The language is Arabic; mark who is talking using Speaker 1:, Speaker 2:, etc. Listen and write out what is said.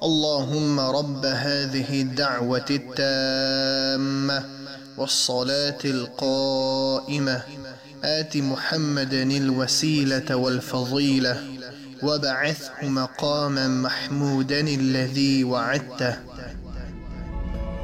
Speaker 1: اللهم رب هذه الدعوة التامة والصلاة القائمة آت محمدا الوسيلة والفضيلة وابعثه مقاما محمودا الذي وعدته